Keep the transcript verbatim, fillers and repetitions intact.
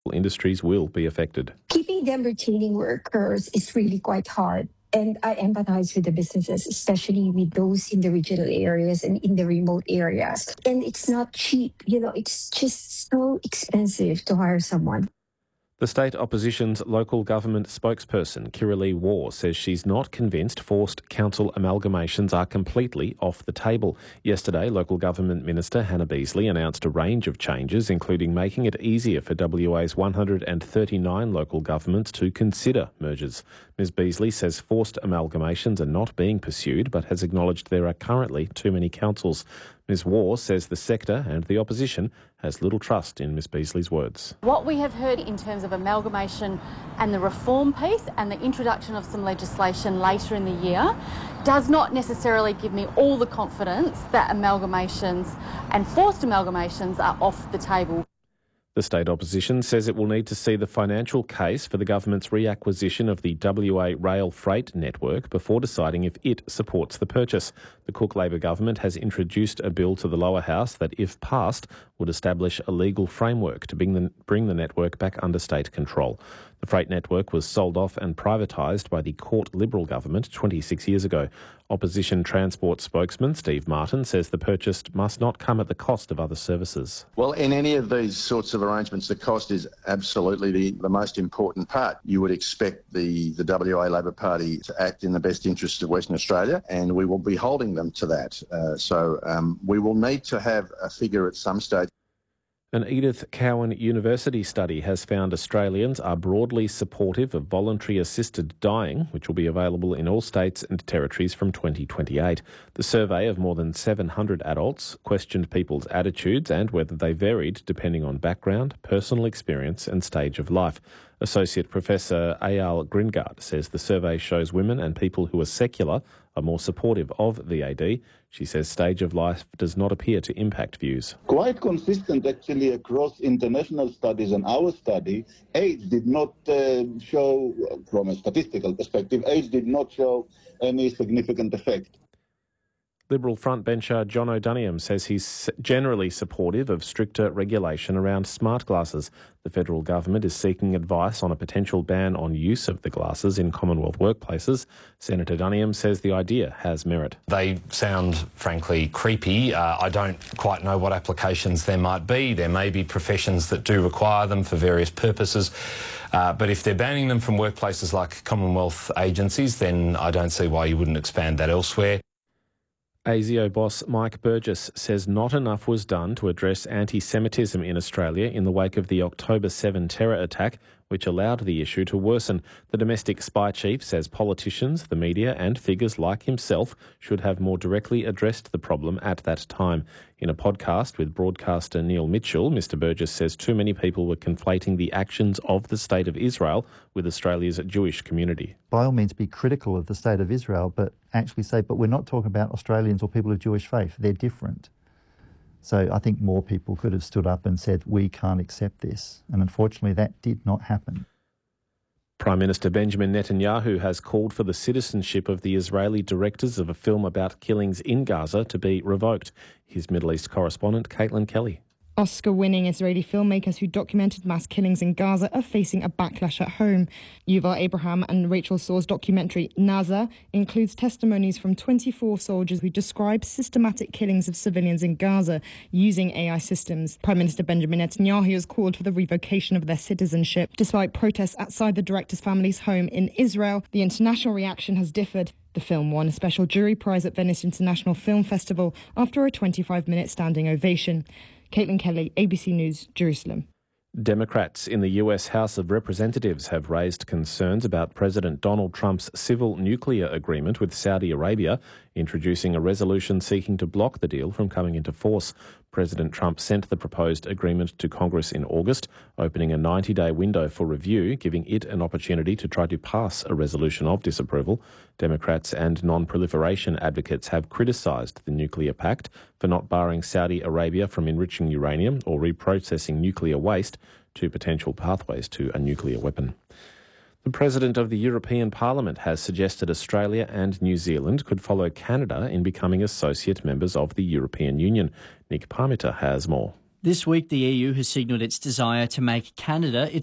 industries will be affected. Keeping them retaining workers is really quite hard. And I empathize with the businesses, especially with those in the regional areas and in the remote areas. And it's not cheap. You know, it's just so expensive to hire someone. The state opposition's local government spokesperson, Kiralee Waugh, says she's not convinced forced council amalgamations are completely off the table. Yesterday, local government minister Hannah Beazley announced a range of changes, including making it easier for W A's one hundred thirty-nine local governments to consider mergers. Ms Beazley says forced amalgamations are not being pursued, but has acknowledged there are currently too many councils. Ms Waugh says the sector and the opposition has little trust in Ms Beazley's words. What we have heard in terms of amalgamation and the reform piece and the introduction of some legislation later in the year does not necessarily give me all the confidence that amalgamations and forced amalgamations are off the table. The state opposition says it will need to see the financial case for the government's reacquisition of the W A rail freight network before deciding if it supports the purchase. The Cook Labor government has introduced a bill to the lower house that, if passed, would establish a legal framework to bring the, bring the network back under state control. The freight network was sold off and privatised by the Court Liberal government twenty-six years ago. Opposition Transport spokesman Steve Martin says the purchase must not come at the cost of other services. Well, in any of these sorts of arrangements, the cost is absolutely the, the most important part. You would expect the, the W A Labor Party to act in the best interests of Western Australia, and we will be holding them to that. Uh, so um, we will need to have a figure at some stage. An Edith Cowan University study has found Australians are broadly supportive of voluntary assisted dying, which will be available in all states and territories from twenty twenty-eight. The survey of more than seven hundred adults questioned people's attitudes and whether they varied depending on background, personal experience and stage of life. Associate Professor Eyal Gringard says the survey shows women and people who are secular are more supportive of V A D. She says stage of life does not appear to impact views. Quite consistent actually across international studies and our study, age did not uh, show, from a statistical perspective, age did not show any significant effect. Liberal frontbencher John O'Doniam says he's generally supportive of stricter regulation around smart glasses. The federal government is seeking advice on a potential ban on use of the glasses in Commonwealth workplaces. Senator Duniam says the idea has merit. They sound, frankly, creepy. Uh, I don't quite know what applications there might be. There may be professions that do require them for various purposes. Uh, but if they're banning them from workplaces like Commonwealth agencies, then I don't see why you wouldn't expand that elsewhere. ASIO boss Mike Burgess says not enough was done to address anti-Semitism in Australia in the wake of the October seventh terror attack, which allowed the issue to worsen. The domestic spy chief says politicians, the media and figures like himself should have more directly addressed the problem at that time. In a podcast with broadcaster Neil Mitchell, Mr Burgess says too many people were conflating the actions of the State of Israel with Australia's Jewish community. By all means be critical of the State of Israel, but actually say, but we're not talking about Australians or people of Jewish faith. They're different. So I think more people could have stood up and said, we can't accept this. And unfortunately, that did not happen. Prime Minister Benjamin Netanyahu has called for the citizenship of the Israeli directors of a film about killings in Gaza to be revoked. His Middle East correspondent, Caitlin Kelly. Oscar-winning Israeli filmmakers who documented mass killings in Gaza are facing a backlash at home. Yuval Abraham and Rachel Sor's documentary Naza includes testimonies from twenty-four soldiers who describe systematic killings of civilians in Gaza using A I systems. Prime Minister Benjamin Netanyahu has called for the revocation of their citizenship. Despite protests outside the director's family's home in Israel, the international reaction has differed. The film won a special jury prize at Venice International Film Festival after a twenty-five minute standing ovation. Caitlin Kelly, A B C News, Jerusalem. Democrats in the U S House of Representatives have raised concerns about President Donald Trump's civil nuclear agreement with Saudi Arabia, introducing a resolution seeking to block the deal from coming into force. President Trump sent the proposed agreement to Congress in August, opening a ninety day window for review, giving it an opportunity to try to pass a resolution of disapproval. Democrats and non-proliferation advocates have criticised the nuclear pact for not barring Saudi Arabia from enriching uranium or reprocessing nuclear waste to potential pathways to a nuclear weapon. The President of the European Parliament has suggested Australia and New Zealand could follow Canada in becoming associate members of the European Union. Nick Parmiter has more. This week, the E U has signalled its desire to make Canada its